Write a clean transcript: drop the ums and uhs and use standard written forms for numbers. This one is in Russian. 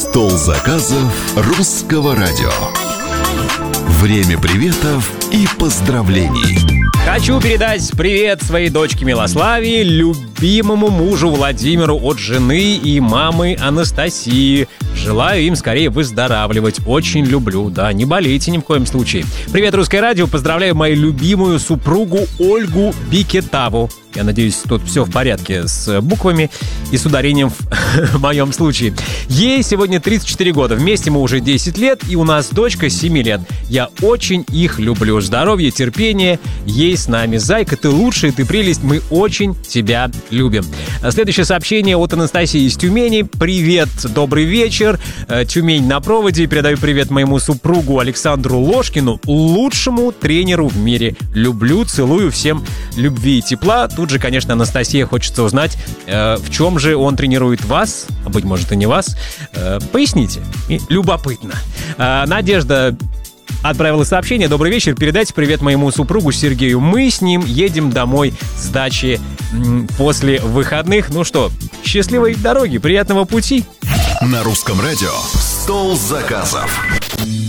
Стол заказов русского радио. Время приветов и поздравлений. Хочу передать привет своей дочке Милославе, любимому мужу Владимиру от жены и мамы Анастасии. Желаю им скорее выздоравливать. Очень люблю, да, не болейте ни в коем случае. Привет, Русское радио, поздравляю мою любимую супругу Ольгу Бикетаву. Я надеюсь, тут все в порядке с буквами и с ударением в моем случае. Ей сегодня 34 года. Вместе мы уже 10 лет, и у нас дочка 7 лет. Я очень их люблю. Здоровья, терпения. Ей с нами. Зайка, ты лучшая, ты прелесть. Мы очень тебя любим. Следующее сообщение от Анастасии из Тюмени. Привет, добрый вечер. Тюмень на проводе. Передаю привет моему супругу Александру Ложкину, лучшему тренеру в мире. Люблю, целую, всем любви и тепла. Тут же, конечно, Анастасия, хочется узнать, в чем же он тренирует вас, а быть может и не вас. Поясните. Любопытно. Надежда отправила сообщение. Добрый вечер. Передайте привет моему супругу Сергею. Мы с ним едем домой с дачи после выходных. Ну что, счастливой дороги, приятного пути. На русском радио «Стол заказов».